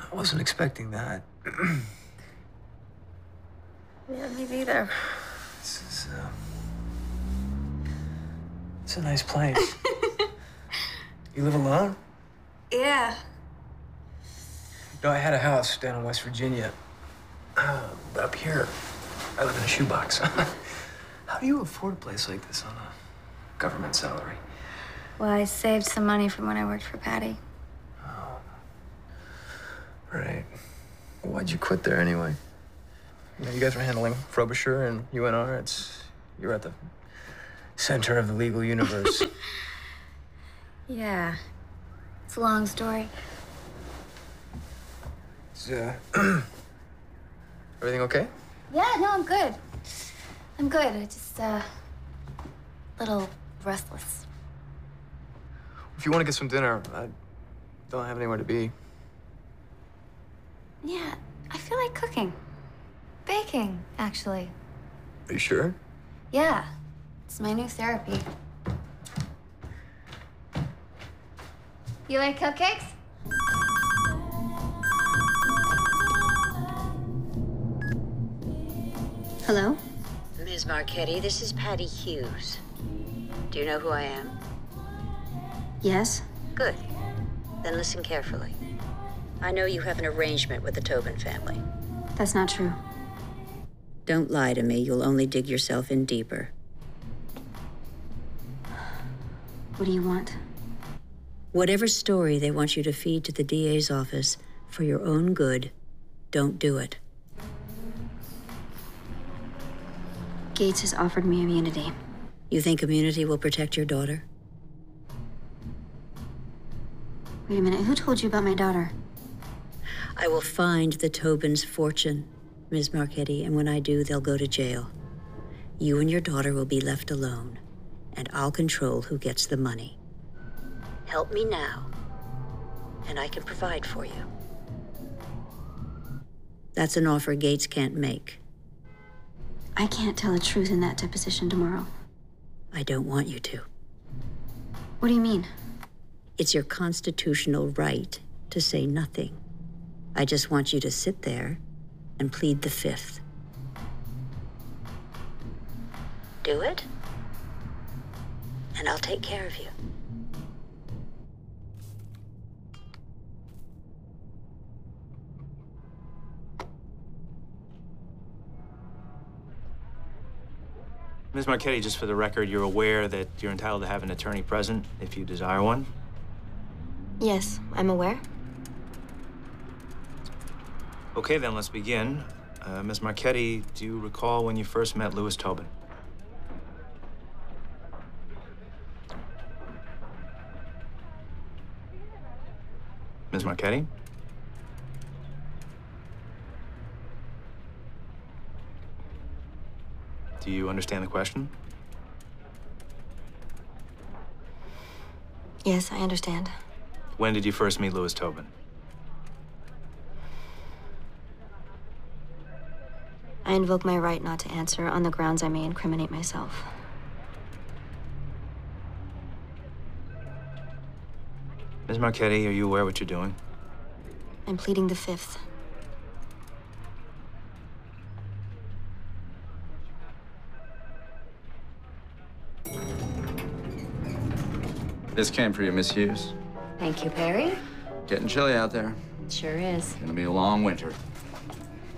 I wasn't expecting that. Yeah, me neither. This is, it's a nice place. You live alone? Yeah. No, I had a house down in West Virginia. But up here, I live in a shoebox. How do you afford a place like this on a government salary? Well, I saved some money from when I worked for Patty. Oh. Right. Well, why'd you quit there anyway? You know, you guys were handling Frobisher and UNR. You're at the center of the legal universe. Yeah. It's a long story. Is, everything okay? Yeah, no, I'm good. I'm good. I just, a little restless. If you want to get some dinner, I don't have anywhere to be. Yeah, I feel like cooking. Baking, actually. Are you sure? Yeah. It's my new therapy. You like cupcakes? Hello? Ms. Marchetti, this is Patty Hughes. Do you know who I am? Yes. Good. Then listen carefully. I know you have an arrangement with the Tobin family. That's not true. Don't lie to me. You'll only dig yourself in deeper. What do you want? Whatever story they want you to feed to the DA's office for your own good, don't do it. Gates has offered me immunity. You think immunity will protect your daughter? Wait a minute, who told you about my daughter? I will find the Tobin's fortune, Ms. Marchetti, and when I do, they'll go to jail. You and your daughter will be left alone, and I'll control who gets the money. Help me now, and I can provide for you. That's an offer Gates can't make. I can't tell the truth in that deposition tomorrow. I don't want you to. What do you mean? It's your constitutional right to say nothing. I just want you to sit there and plead the fifth. Do it, and I'll take care of you. Ms. Marchetti, just for the record, you're aware that you're entitled to have an attorney present if you desire one? Yes, I'm aware. Okay, then let's begin. Ms. Marchetti, do you recall when you first met Louis Tobin? Ms. Marchetti? Do you understand the question? Yes, I understand. When did you first meet Louis Tobin? I invoke my right not to answer on the grounds I may incriminate myself. Ms. Marchetti, are you aware what you're doing? I'm pleading the fifth. This came for you, Miss Hughes. Thank you, Perry. Getting chilly out there. Sure is. Gonna be a long winter.